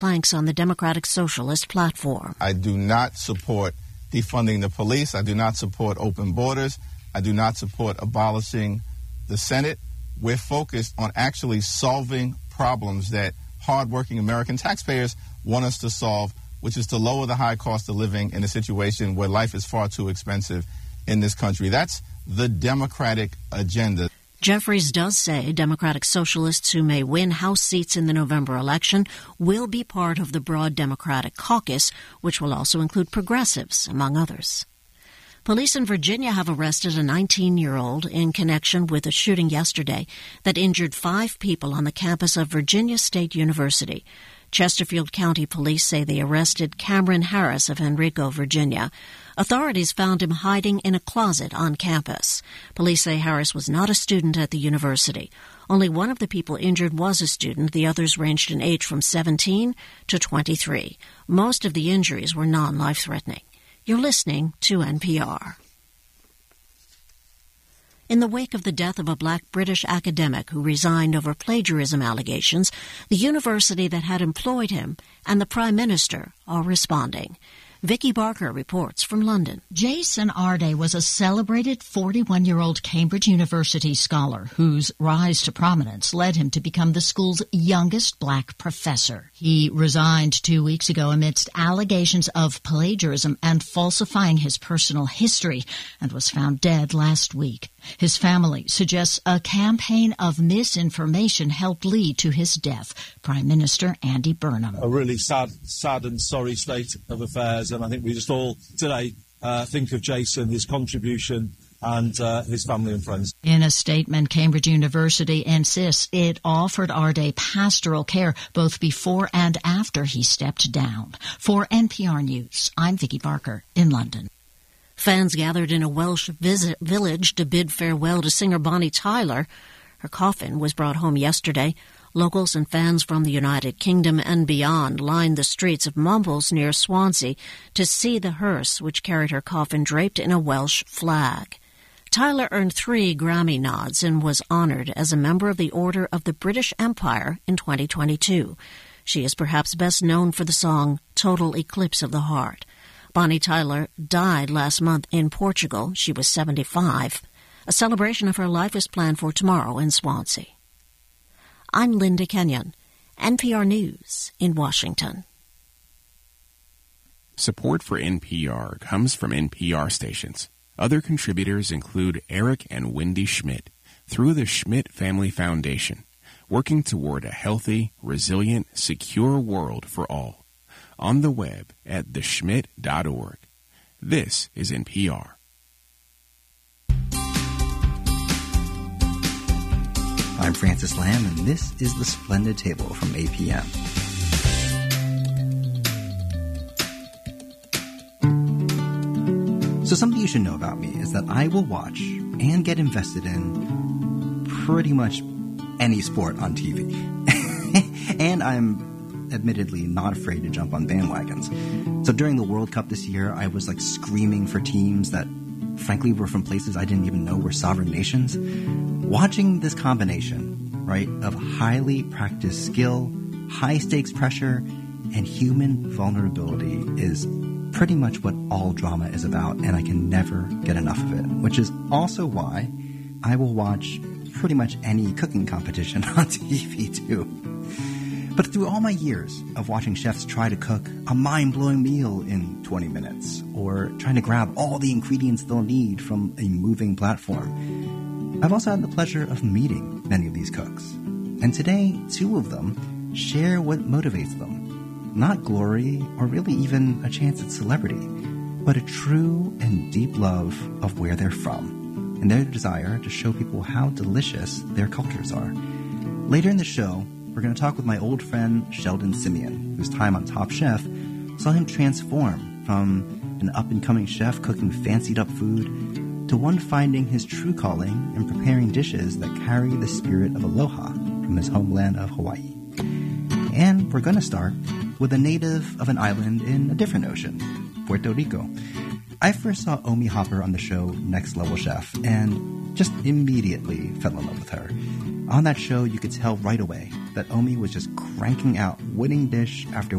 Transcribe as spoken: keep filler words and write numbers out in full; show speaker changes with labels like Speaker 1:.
Speaker 1: planks on the Democratic Socialist platform.
Speaker 2: I do not support defunding the police. I do not support open borders. I do not support abolishing the Senate. We're focused on actually solving problems that hardworking American taxpayers want us to solve, which is to lower the high cost of living in a situation where life is far too expensive in this country. That's the Democratic agenda.
Speaker 1: Jeffries does say Democratic Socialists who may win House seats in the November election will be part of the broad Democratic caucus, which will also include progressives, among others. Police in Virginia have arrested a nineteen-year-old in connection with a shooting yesterday that injured five people on the campus of Virginia State University. Chesterfield County Police say they arrested Cameron Harris of Henrico, Virginia. Authorities found him hiding in a closet on campus. Police say Harris was not a student at the university. Only one of the people injured was a student. The others ranged in age from seventeen to twenty-three. Most of the injuries were non-life-threatening. You're listening to N P R. In the wake of the death of a black British academic who resigned over plagiarism allegations, the university that had employed him and the Prime Minister are responding. Vicky Barker reports from London.
Speaker 3: Jason Arde was a celebrated forty-one-year-old Cambridge University scholar whose rise to prominence led him to become the school's youngest black professor. He resigned two weeks ago amidst allegations of plagiarism and falsifying his personal history and was found dead last week. His family suggests a campaign of misinformation helped lead to his death. Prime Minister Andy Burnham.
Speaker 4: A really sad, sad and sorry state of affairs, and I think we just all today uh, think of Jason, his contribution, and uh, his family and friends.
Speaker 3: In a statement, Cambridge University insists it offered Arde pastoral care both before and after he stepped down. For N P R News, I'm Vicky Barker in London.
Speaker 1: Fans gathered in a Welsh visit village to bid farewell to singer Bonnie Tyler. Her coffin was brought home yesterday. Locals and fans from the United Kingdom and beyond lined the streets of Mumbles near Swansea to see the hearse, which carried her coffin draped in a Welsh flag. Tyler earned three Grammy nods and was honored as a member of the Order of the British Empire in twenty twenty-two. She is perhaps best known for the song Total Eclipse of the Heart. Bonnie Tyler died last month in Portugal. She was seventy-five. A celebration of her life is planned for tomorrow in Swansea. I'm Linda Kenyon, N P R News in Washington.
Speaker 5: Support for N P R comes from N P R stations. Other contributors include Eric and Wendy Schmidt through the Schmidt Family Foundation, working toward a healthy, resilient, secure world for all. On the web at the schmidt dot org. This is N P R.
Speaker 6: I'm Francis Lamb, and this is The Splendid Table from A P M. So something you should know about me is that I will watch and get invested in pretty much any sport on T V. And I'm admittedly not afraid to jump on bandwagons. So during the World Cup this year, I was like screaming for teams that frankly were from places I didn't even know were sovereign nations. Watching this combination, right, of highly practiced skill, high stakes pressure, and human vulnerability is pretty much what all drama is about, and I can never get enough of it, which is also why I will watch pretty much any cooking competition on T V too. But through all my years of watching chefs try to cook a mind-blowing meal in twenty minutes, or trying to grab all the ingredients they'll need from a moving platform, I've also had the pleasure of meeting many of these cooks. And today, two of them share what motivates them. Not glory, or really even a chance at celebrity, but a true and deep love of where they're from, and their desire to show people how delicious their cultures are. Later in the show, we're going to talk with my old friend Sheldon Simeon, whose time on Top Chef saw him transform from an up-and-coming chef cooking fancied-up food to one finding his true calling in preparing dishes that carry the spirit of aloha from his homeland of Hawaii. And we're going to start with a native of an island in a different ocean, Puerto Rico. I first saw Omi Hopper on the show Next Level Chef and just immediately fell in love with her. On that show, you could tell right away that Omi was just cranking out winning dish after